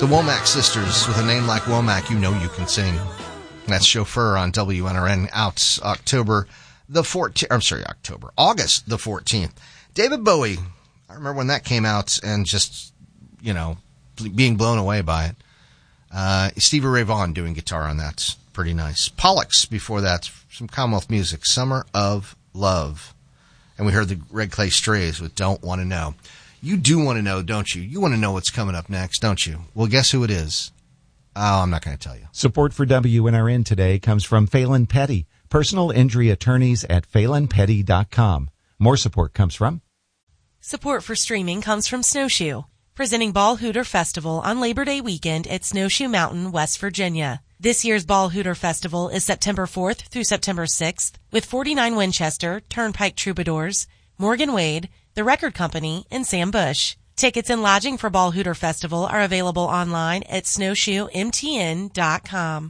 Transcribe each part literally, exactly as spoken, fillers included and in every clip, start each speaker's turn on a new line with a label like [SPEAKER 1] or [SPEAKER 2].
[SPEAKER 1] The Womack sisters. With a name like Womack, you know you can sing. That's Chauffeur on W N R N, out October the fourteenth. I'm sorry, October. August the fourteenth. David Bowie. I remember when that came out and just, you know, being blown away by it. Uh, Stevie Ray Vaughan doing guitar on that. Pretty nice. Pollux before that. Some Commonwealth music. Summer of Love. And we heard the Red Clay Strays with Don't Want to Know. You do want to know, don't you? You want to know what's coming up next, don't you? Well, guess who it is? Oh, I'm not going to tell you.
[SPEAKER 2] Support for W N R N today comes from Phelan Petty, personal injury attorneys at phelan petty dot com. More support comes from...
[SPEAKER 3] Support for streaming comes from Snowshoe, presenting Ball Hooter Festival on Labor Day weekend at Snowshoe Mountain, West Virginia. This year's Ball Hooter Festival is September fourth through September sixth with forty-nine Winchester, Turnpike Troubadours, Morgan Wade, The Record Company, and Sam Bush. Tickets and lodging for Ball Hooter Festival are available online at snowshoe m t n dot com.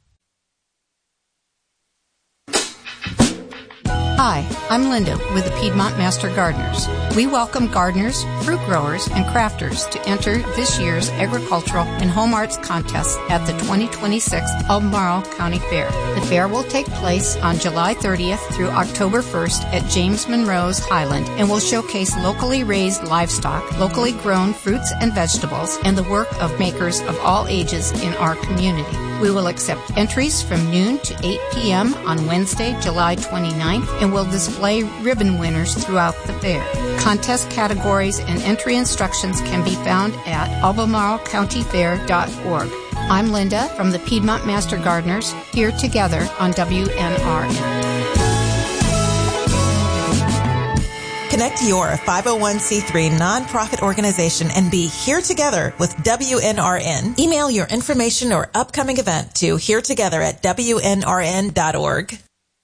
[SPEAKER 4] Hi, I'm Linda with the Piedmont Master Gardeners. We welcome gardeners, fruit growers, and crafters to enter this year's agricultural and home arts contest at the twenty twenty-six Albemarle County Fair. The fair will take place on July thirtieth through October first at James Monroe's Highland and will showcase locally raised livestock, locally grown fruits and vegetables, and the work of makers of all ages in our community. We will accept entries from noon to eight p.m. on Wednesday, July twenty-ninth, and will display ribbon winners throughout the fair. Contest categories and entry instructions can be found at albemarle county fair dot org. I'm Linda from the Piedmont Master Gardeners, here together on W N R N.
[SPEAKER 5] Connect your five oh one c three nonprofit organization and be here together with W N R N. Email your information or upcoming event to here together at w n r n dot org.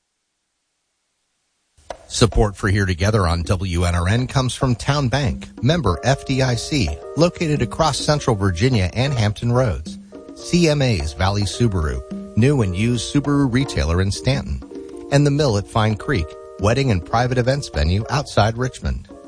[SPEAKER 1] Support for Here Together on W N R N comes from Town Bank, member F D I C, located across Central Virginia and Hampton Roads. C M A's Valley Subaru, new and used Subaru retailer in Stanton. And The Mill at Fine Creek, wedding and private events venue outside Richmond.